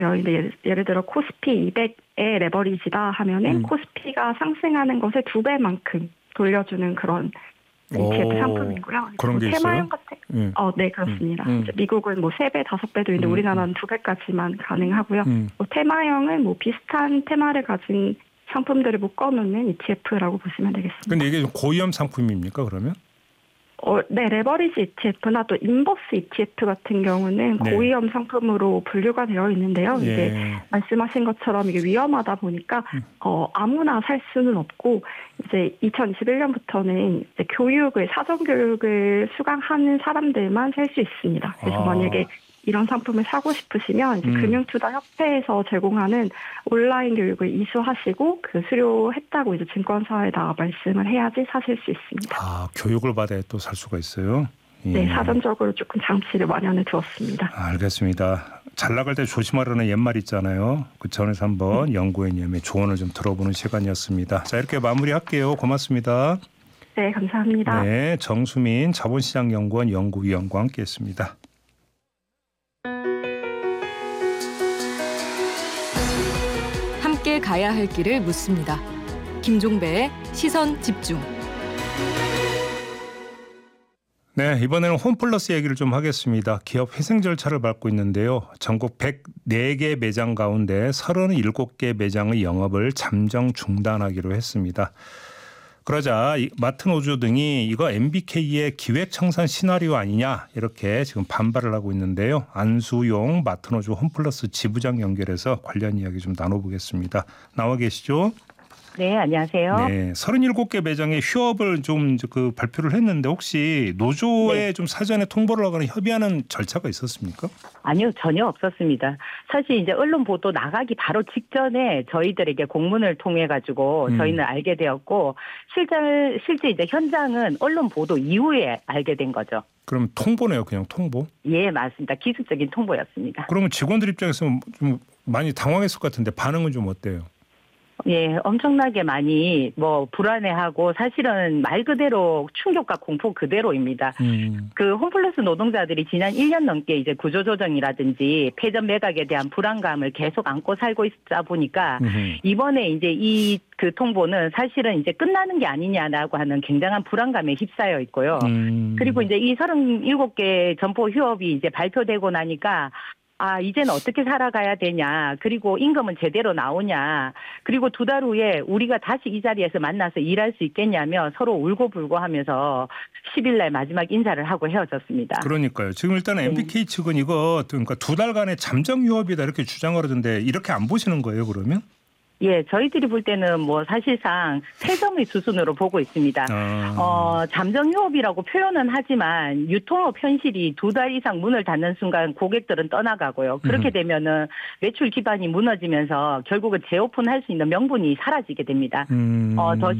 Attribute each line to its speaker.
Speaker 1: 근데 예를 들어 코스피 200의 레버리지다 하면은 코스피가 상승하는 것의 2배만큼 돌려주는 그런 ETF 상품이고요.
Speaker 2: 그런 게
Speaker 1: 테마형
Speaker 2: 있어요?
Speaker 1: 같은 네, 그렇습니다. 미국은 뭐 3배, 5배도 있는데 우리나라는 2배까지만 가능하고요. 뭐 테마형은 뭐 비슷한 테마를 가진 상품들을 묶어놓는 ETF라고 보시면 되겠습니다.
Speaker 2: 근데 이게 고위험 상품입니까, 그러면?
Speaker 1: 네, 레버리지 ETF나 또 인버스 ETF 같은 경우는
Speaker 2: 네.
Speaker 1: 고위험 상품으로 분류가 되어 있는데요.
Speaker 2: 예.
Speaker 1: 이제 말씀하신 것처럼 이게 위험하다 보니까 아무나 살 수는 없고 이제 2021년부터는 이제 사전 교육을 수강하는 사람들만 살 수 있습니다. 그래서 만약에 이런 상품을 사고 싶으시면 이제 금융투자협회에서 제공하는 온라인 교육을 이수하시고 그 수료했다고 이제 증권사에다 말씀을 해야지 사실 수 있습니다.
Speaker 2: 교육을 받아야 또 살 수가 있어요? 예.
Speaker 1: 네, 사전적으로 조금 장치를 마련해 두었습니다.
Speaker 2: 알겠습니다. 잘 나갈 때 조심하라는 옛말 있잖아요. 그 전에서 한번 연구원님의 조언을 좀 들어보는 시간이었습니다. 자, 이렇게 마무리할게요. 고맙습니다.
Speaker 1: 네, 감사합니다.
Speaker 2: 네, 정수민 자본시장연구원 연구위원과 함께했습니다.
Speaker 3: 함께 가야 할 길을 묻습니다. 김종배의 시선 집중.
Speaker 2: 네, 이번에는 홈플러스 얘기를 좀 하겠습니다. 기업 회생 절차를 밟고 있는데요. 전국 104개 매장 가운데 37개 매장의 영업을 잠정 중단하기로 했습니다. 그러자 마트노조 등이 이거 MBK의 기획청산 시나리오 아니냐 이렇게 지금 반발을 하고 있는데요. 안수용 마트노조 홈플러스 지부장 연결해서 관련 이야기 좀 나눠보겠습니다. 나와 계시죠?
Speaker 4: 네, 안녕하세요.
Speaker 2: 네, 37개 매장의 휴업을 좀 발표를 했는데 혹시 노조에 좀 사전에 통보를 하거나 협의하는 절차가 있었습니까?
Speaker 4: 아니요, 전혀 없었습니다. 사실 이제 언론 보도 나가기 바로 직전에 저희들에게 공문을 통해 가지고 저희는 알게 되었고 실제 이제 현장은 언론 보도 이후에 알게 된 거죠.
Speaker 2: 그럼 통보네요, 그냥 통보?
Speaker 4: 예, 맞습니다. 기습적인 통보였습니다.
Speaker 2: 그러면 직원들 입장에서 좀 많이 당황했을 것 같은데 반응은 좀 어때요?
Speaker 4: 예, 엄청나게 많이 불안해하고 사실은 말 그대로 충격과 공포 그대로입니다. 그 홈플러스 노동자들이 지난 1년 넘게 이제 구조조정이라든지 폐점 매각에 대한 불안감을 계속 안고 살고 있다 보니까 이번에 이제 그 통보는 사실은 이제 끝나는 게 아니냐라고 하는 굉장한 불안감에 휩싸여 있고요. 그리고 이제 이 37개 점포 휴업이 이제 발표되고 나니까 이제는 어떻게 살아가야 되냐. 그리고 임금은 제대로 나오냐. 그리고 2달 후에 우리가 다시 이 자리에서 만나서 일할 수 있겠냐며 서로 울고불고 하면서 10일 날 마지막 인사를 하고 헤어졌습니다.
Speaker 2: 그러니까요. 지금 일단 MBK 측은 이거 그러니까 2달간의 잠정 휴업이다 이렇게 주장을 하던데 이렇게 안 보시는 거예요, 그러면?
Speaker 4: 예, 저희들이 볼 때는 사실상 폐점의 수순으로 보고 있습니다. 잠정 휴업이라고 표현은 하지만 유통업 현실이 2달 이상 문을 닫는 순간 고객들은 떠나가고요. 그렇게 되면은 매출 기반이 무너지면서 결국은 재오픈할 수 있는 명분이 사라지게 됩니다. 더